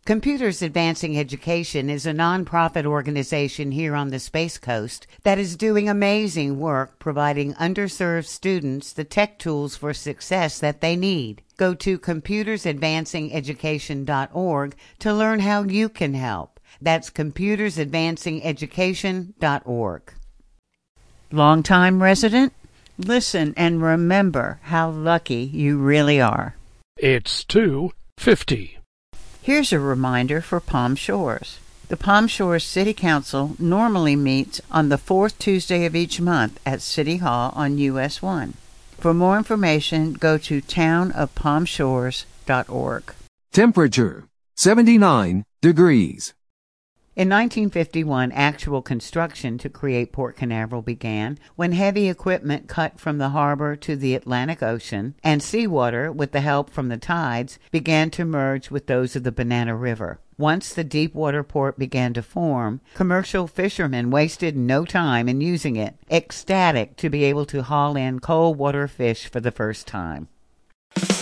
Computers Advancing Education is a nonprofit organization here on the Space Coast that is doing amazing work providing underserved students the tech tools for success that they need. Go to computersadvancingeducation.org to learn how you can help. That's computersadvancingeducation.org. Longtime resident? Listen and remember how lucky you really are. It's 2:50. Here's a reminder for Palm Shores. The Palm Shores City Council normally meets on the fourth Tuesday of each month at City Hall on US 1. For more information, go to townofpalmshores.org. Temperature 79 degrees. In 1951, actual construction to create Port Canaveral began when heavy equipment cut from the harbor to the Atlantic Ocean and seawater, with the help from the tides, began to merge with those of the Banana River. Once the deepwater port began to form, commercial fishermen wasted no time in using it, ecstatic to be able to haul in cold water fish for the first time.